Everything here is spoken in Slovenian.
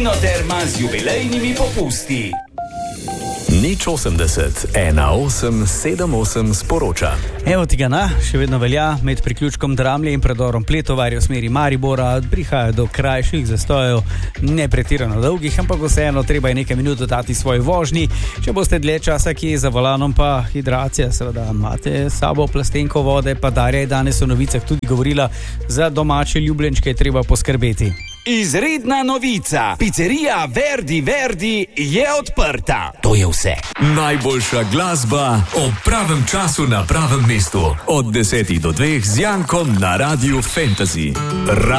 Mlinoterma z jubilejnimi popusti. Nič 80, 1878 sporoča. Evo Tigana, še vedno velja, med priključkom Dramlje in predorom Pletovarja v smeri Maribora prihaja do krajših zastojev, ne pretirano dolgih, ampak vseeno treba je nekaj minut dodati svoji vožnji. Če boste dlje časa kje za volanom, pa hidracija, seveda imate s sabo plastenko vode, pa Darja je danes v novicah tudi govorila, za domače ljubljenčke je treba poskrbeti. Izredna novica. Pizzerija Verdi je odprta. To je vse. Najboljša glasba ob pravem času na pravem mestu. Od 10 do 2 z Jankom na Radiu Fantasy.